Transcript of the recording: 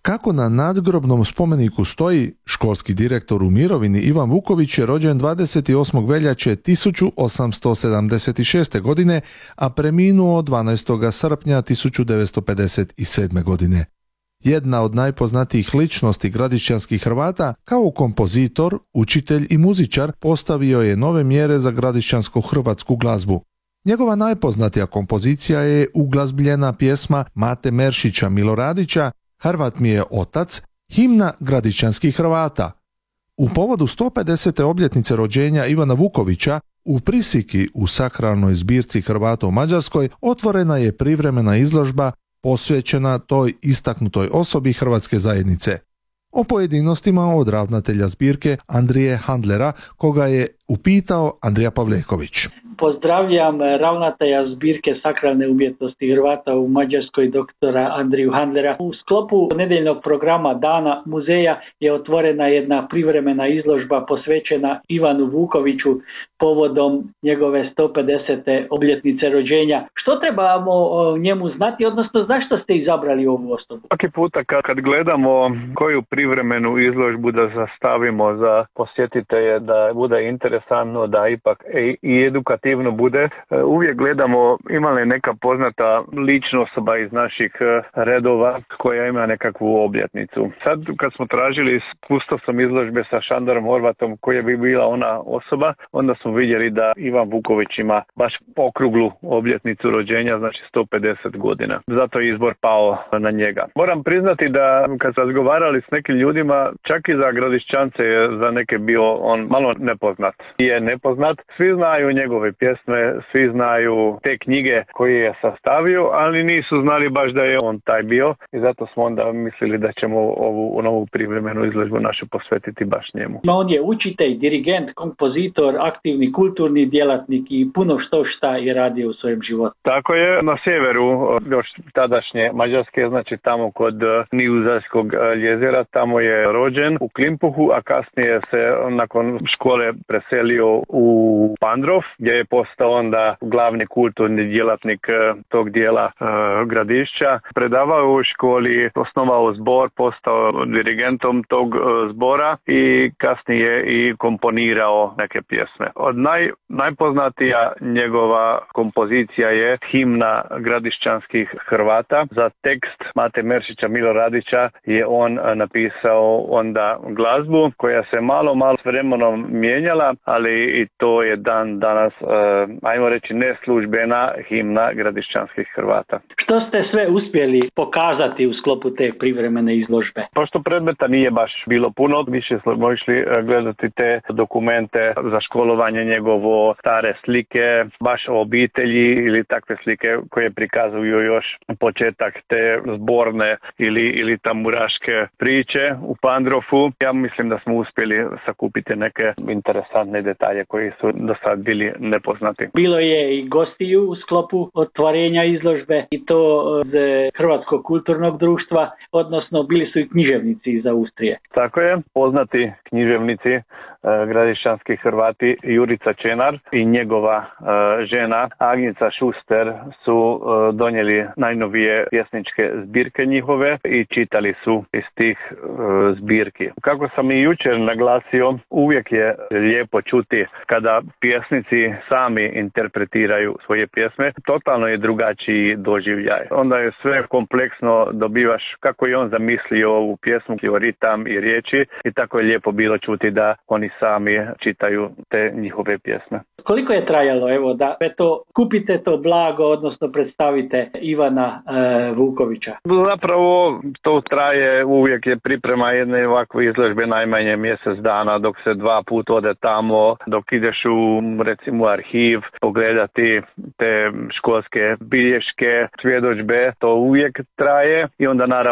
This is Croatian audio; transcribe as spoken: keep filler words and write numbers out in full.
Kako na nadgrobnom spomeniku stoji, školski direktor u mirovini Ivan Vuković je rođen dvadeset osmog veljače tisuću osamsto sedamdeset šeste. godine, a preminuo dvanaestog srpnja tisuću devetsto pedeset sedme. godine. Jedna od najpoznatijih ličnosti gradišćanskih Hrvata, kao kompozitor, učitelj i muzičar, postavio je nove mjere za gradišćansku hrvatsku glazbu. Njegova najpoznatija kompozicija je uglazbljena pjesma Mate Meršića Miloradića Hrvat mi je otac, himna gradišćanskih Hrvata. U povodu sto pedesete obljetnice rođenja Ivana Vukovića u Prisiki u sakralnoj zbirci Hrvata u Mađarskoj otvorena je privremena izložba posvećena toj istaknutoj osobi hrvatske zajednice. O pojedinostima od ravnatelja zbirke Andrije Handlera, koga je upitao Andrija Pavleković. Pozdravljam ravnatelja zbirke sakralne umjetnosti Hrvata u Mađarskoj, doktora Andriju Handlera. U sklopu nedeljnog programa Dana muzeja je otvorena jedna privremena izložba posvećena Ivanu Vukoviću povodom njegove sto pedesete obljetnice rođenja. Što trebamo o njemu znati, odnosno zašto ste izabrali ovu osobu? Svaki puta kad, kad gledamo koju privremenu izložbu da sastavimo za posjetitelje, da bude interesantno, da ipak i edukativno bude, uvijek gledamo ima li neka poznata lična osoba iz naših redova koja ima nekakvu obljetnicu. Sad kad smo tražili kustosom izložbe sa Šandorom Horvatom koja bi bila ona osoba, onda smo vidjeli da Ivan Vuković ima baš okruglu obljetnicu rođenja, znači sto pedeset godina. Zato je izbor pao na njega. Moram priznati da kad smo razgovarali s nekim ljudima, čak i za gradišćance je za neke bio on malo nepoznat. Je nepoznat, svi znaju njegove pjesme, svi znaju te knjige koje je sastavio, ali nisu znali baš da je on taj bio i zato smo onda mislili da ćemo ovu novu privremenu izložbu našu posvetiti baš njemu. On je učitelj, dirigent, kompozitor, aktivni kulturni djelatnik i puno što šta je radio u svojem životu. Tako je, na sjeveru još tadašnje Mađarske, znači tamo kod Nijuzarskog jezera, tamo je rođen u Klimpuhu, a kasnije se nakon škole preselio u Pandrov, gdje je postao onda glavni kulturni djelatnik tog dijela uh, gradišća. Predavao u školi, osnovao zbor, postao dirigentom tog uh, zbora i kasnije i komponirao neke pjesme. Od naj, najpoznatija njegova kompozicija je himna gradišćanskih Hrvata. Za tekst Mate Meršića Miloradića je on napisao onda glazbu koja se malo malo s vremenom mijenjala, ali i to je dan danas, uh, ajmo reći, neslužbena himna gradišćanskih Hrvata. Što ste sve uspjeli pokazati u sklopu te privremene izložbe? Pošto predmeta nije baš bilo puno, više smo išli gledati te dokumente za školovanje njegovo, stare slike, baš o obitelji ili takve slike koje prikazuju još početak te zborne ili, ili tamburaške priče u Pandrofu. Ja mislim da smo uspjeli sakupiti neke interesantne detalje koji su do sad bili nepoznati. Bilo je i gostiju u sklopu otvorenja izložbe i to iz Hrvatskog kulturnog društva, odnosno bili su i književnici iz Austrije. Tako je, poznati književnici e, gradišćanski Hrvati Jurica Čenar i njegova e, žena Agnica Šuster su e, donijeli najnovije pjesničke zbirke njihove i čitali su iz tih e, zbirki. Kako sam i jučer naglasio, uvijek je lijepo čuti kada pjesnici sami interpretiraju svoje pjesme, totalno je drugačiji doživljaj. Onda je sve kompleksno, dobivaš kako je on zamislio ovu pjesmu, ritam i riječi i tako je lijepo bilo čuti da oni sami čitaju te njihove pjesme. Koliko je trajalo evo da eto kupite to blago, odnosno predstavite Ivana e, Vukovića? Zapravo to traje, uvijek je priprema jedne ovakve izložbe najmanje mjesec dana, dok se dva put ode tamo, dok ideš u recimo arhiv pogledati te školske bilješke, svjedodžbe, to uvijek traje i onda naravno